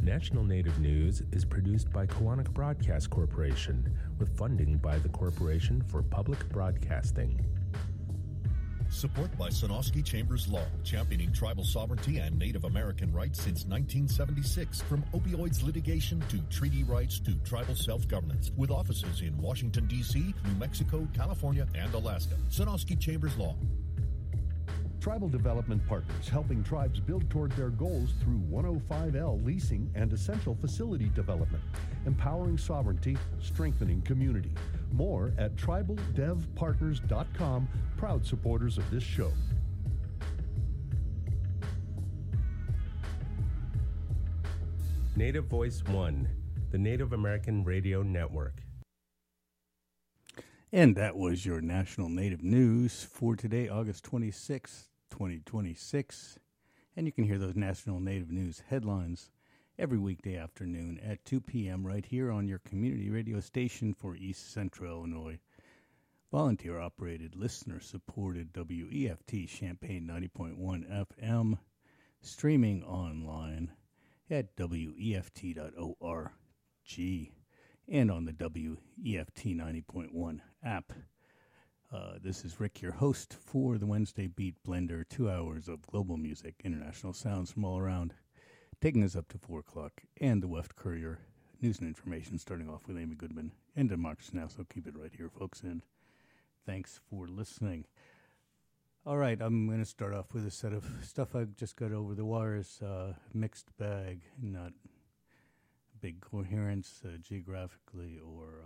National Native News is produced by Koahnic Broadcast Corporation with funding by the Corporation for Public Broadcasting. Support by Sonosky Chambers Law, championing tribal sovereignty and Native American rights since 1976. From opioids litigation to treaty rights to tribal self-governance. With offices in Washington, D.C., New Mexico, California, and Alaska. Sonosky Chambers Law. Tribal Development Partners, helping tribes build toward their goals through 105L leasing and essential facility development, empowering sovereignty, strengthening community. More at tribaldevpartners.com, proud supporters of this show. Native Voice One, the Native American Radio Network. And that was your National Native News for today, August 26th, 2026. And you can hear those National Native News headlines every weekday afternoon at 2 p.m. right here on your community radio station for East Central Illinois. Volunteer-operated, listener-supported WEFT Champaign 90.1 FM, streaming online at weft.org. And on the WEFT 90.1 app. This is Rick, your host for the Wednesday Beat Blender, 2 hours of global music, international sounds from all around, taking us up to 4 o'clock, and the Weft Courier, news and information, starting off with Amy Goodman and Democracy Now!, so keep it right here, folks, and thanks for listening. All right, I'm going to start off with a set of stuff I just got over the wires, mixed bag, not big coherence geographically or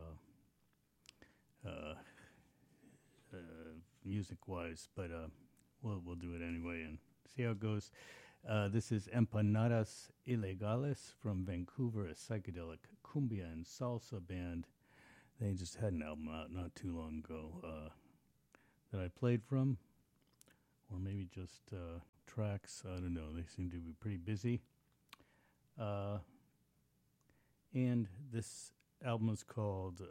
music-wise, but we'll do it anyway and see how it goes. This is Empanadas Ilegales from Vancouver, a psychedelic cumbia and salsa band. They just had an album out not too long ago that I played from, or maybe just tracks. I don't know. They seem to be pretty busy. And this album is called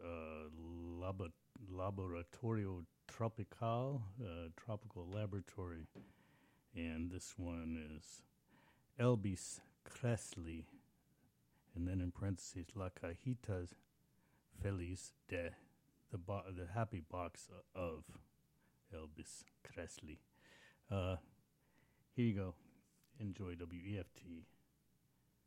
Laboratorio Tropical, Tropical Laboratory. And this one is Elvis Presley. And then in parentheses, La Cajitas Feliz de, the happy box of Elvis Presley. Here you go. Enjoy WEFT.